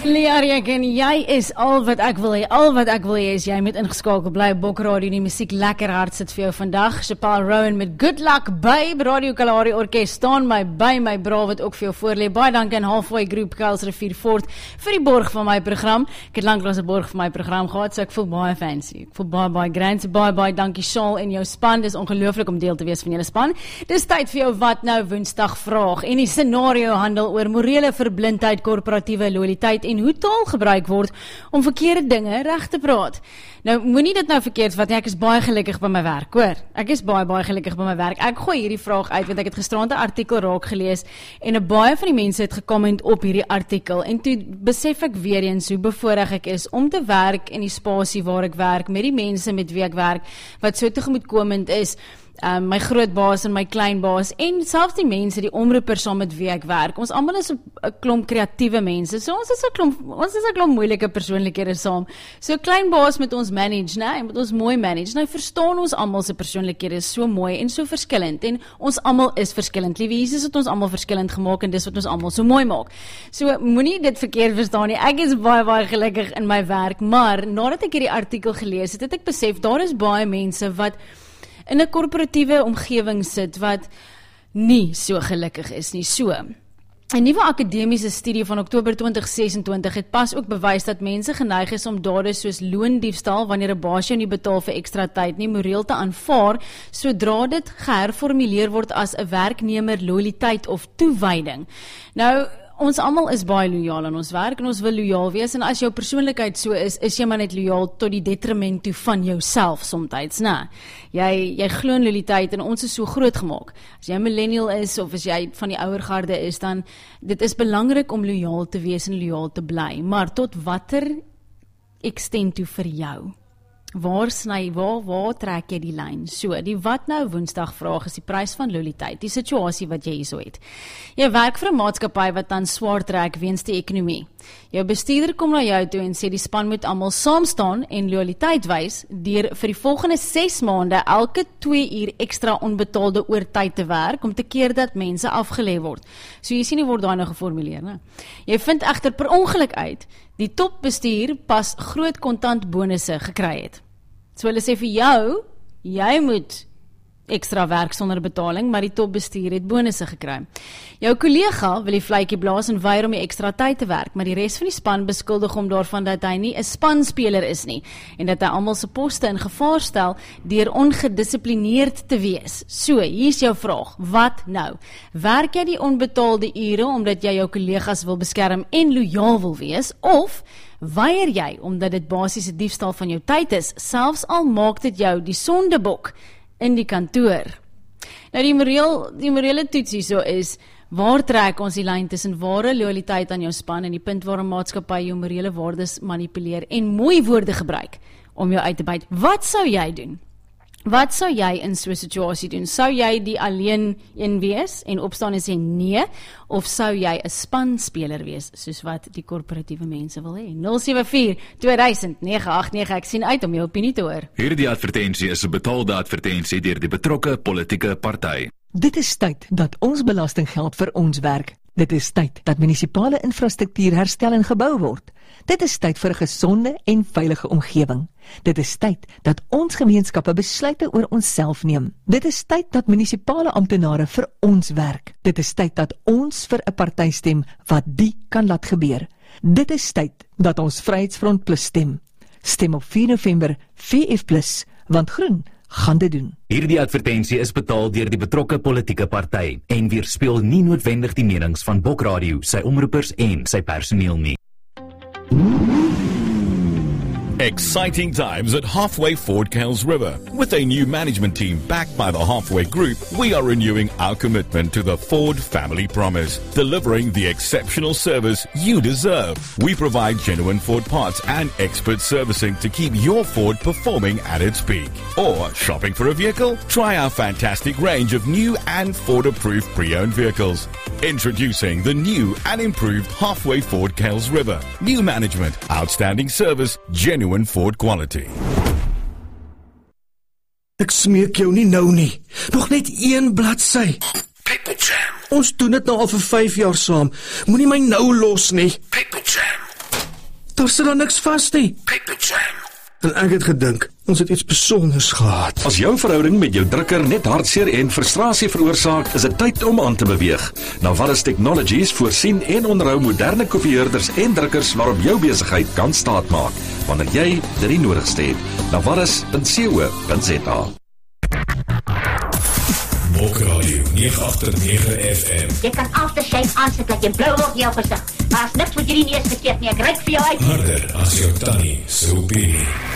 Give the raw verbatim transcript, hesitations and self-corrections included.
Learik, en jy is al wat ek wil hê, al wat ek wil hê is jy moet ingeskakel bly Bok Radio, die musiek lekker hard sit vir jou vandag. Chappelle Rowan met Good Luck Babe, Radio Kalahari Orkes staan my by my bra wat ook vir jou voorlê. Baie dankie aan Halfway Groep Kuilsrivier Fort vir die borg van my program. Ek het lanklaas 'n borg vir my program gehad, so ek voel baie fancy. Ek voel baie baie grand, so baie baie dankie Shaal en jou span. Dis ongelooflik om deel te wees van julle span. Dis tyd vir jou wat nou Woensdag vraag en die scenario handel oor morele verblindheid, korporatiewe lojaliteit en hoe taal gebruik word om verkeerde dinge reg te praat. Nou, moenie dit nou verkeerd vat nie, ek is baie gelukkig by my werk, hoor. Ek is baie, baie gelukkig by my werk. Ek gooi hierdie vraag uit, want ek het gisterand 'n artikel raak gelees, en 'n baie van die mense het gecomment op hierdie artikel, en toe besef ek weer eens hoe bevoorreg ek is om te werk in die spasie waar ek werk, met die mense met wie ek werk, wat so tegemoetkomend is, Um, my groot baas en my klein baas, en selfs die mense, die omroepers saam met wie ek werk. Ons almal is 'n klomp kreatiewe mense, so ons is 'n klomp, ons is 'n klomp moeilike persoonlikhede saam. So klein baas met ons manage, né, met ons mooi manage. Nou verstaan ons almal se persoonlikhede is so mooi en so verskillend, en ons almal is verskillend. Liewe Jesus het ons almal verskillend gemaak, en dis wat ons almal so mooi maak. So moenie dit verkeerd verstaan nie. Ek is baie baie gelukkig in my werk, maar nadat ek hierdie artikel gelees het, het ek besef daar is baie mense wat in 'n korporatiewe omgewing sit wat nie so gelukkig is nie. So, 'n nuwe akademiese studie van Oktober twintig sesentwintig het pas ook bewys dat mense geneig is om dade soos loondiefstal, wanneer 'n baas jou nie betaal vir ekstra tyd nie, moreel te aanvaar, sodra dit geherformuleer word as 'n werknemer lojaliteit of toewyding. Nou, ons almal is baie lojaal aan ons werk en ons wil lojaal wees, en as jou persoonlikheid so is, is jy maar net lojaal tot die detriment toe van jouself somtyds, né? Jy, jy glo in lojaliteit en ons is so groot gemaak. As jy 'n millennial is of as jy van die ouer garde is, dan dit is belangrik om lojaal te wees en lojaal te bly, maar tot watter extent toe vir jou? Waar sny, waar, waar trek jy die lyn? So, die wat nou Woensdag vraag is die prys van lojaliteit, die situasie wat jy hierso het. Jy werk vir 'n maatskappy wat dan swaar trek weens die ekonomie. Jou bestuurder kom na jou toe en sê die span moet almal saam staan en lojaliteit wys deur vir die volgende ses maande elke twee uur ekstra onbetaalde oortyd te werk om te keer dat mense afgelê word. So jy sien nie word daai nou geformuleer, né? Jy vind egter per ongeluk uit die topbestuur pas groot kontant bonusse gekry het. So hulle sê vir jou, jy moet ekstra werk sonder betaling, maar die topbestuur het bonusse gekry. Jou kollega wil die vletjie blaas en weier om die ekstra tyd te werk, maar die res van die span beskuldig hom daarvan dat hy nie 'n spanspeler is nie, en dat hy almal se poste in gevaar stel deur ongedissiplineerd te wees. So, hier's jou vraag, wat nou? Werk jy die onbetaalde ure omdat jy jou kollegas wil beskerm en lojaal wil wees, of weier jy omdat dit basiese diefstal van jou tyd is, selfs al maak dit jou die sondebok in die kantoor? Nou die moreel, die morele toets hierso is, waar trek ons die lyn tussen ware lojaliteit aan jou span en die punt waar 'n maatskappy jou morele waardes manipuleer en mooi woorde gebruik om jou uit te byt? Wat sou jy doen? Wat sou jy in so 'n situasie doen? Sou jy die alleen een wees en opstaan en sê nee, of sou jy 'n spanspeler wees, soos wat die korporatiewe mense wil hê? nul sewe vier twee duisend nege agt nege, ek sien uit om jou opinie te hoor. Hierdie advertensie is 'n betaalde advertensie deur die betrokke politieke party. Dit is tyd dat ons belastinggeld vir ons werk. Dit is tyd dat munisipale infrastruktuur herstel en gebou word. Dit is tyd vir 'n gesonde en veilige omgewing. Dit is tyd dat ons gemeenskappe besluite oor onsself neem. Dit is tyd dat munisipale amptenare vir ons werk. Dit is tyd dat ons vir 'n party stem wat die kan laat gebeur. Dit is tyd dat ons Vryheidsfront Plus stem. Stem op vier November V F plus, want groen gaan dit doen. Hierdie advertensie is betaal deur die betrokke politieke party en weerspieël nie noodwendig die menings van Bok Radio, sy omroepers en sy personeel nie. Exciting times at Halfway Ford Kuils River. With a new management team backed by the Halfway Group, we are renewing our commitment to the Ford family promise, delivering the exceptional service you deserve. We provide genuine Ford parts and expert servicing to keep your Ford performing at its peak. Or shopping for a vehicle? Try our fantastic range of new and Ford-approved pre-owned vehicles. Introducing the new and improved Halfway Ford Kuils River. New management, outstanding service, genuine Ford quality. Ek smeek jou nie nou nie. Nog net een bladsy. Pepper Jam. Ons doen dit nou al vir vyf jaar saam. Moenie my nou los nie. Pepper Jam. Daar sit dan niks vas nie. Paper jam. En ek het gedink, ons het iets besonders gehad. As jou verhouding met jou drukker net hartseer en frustrasie veroorsaak, is dit tyd om aan te beweeg. Navarus Technologies voorsien en onderhou moderne kopieerders en drukkers waarop jou besigheid kan staatmaak, wanneer jy dit die nodigste het. navarus punt co punt za. Bokradio nege agt nege F M. Jy kan aftershave aansit dat jy blou word in jou gesig. Maar as niks wat jy nie eens verkeerd nie, ek ryk vir jou uit. Harder as jou tannie, so opinie.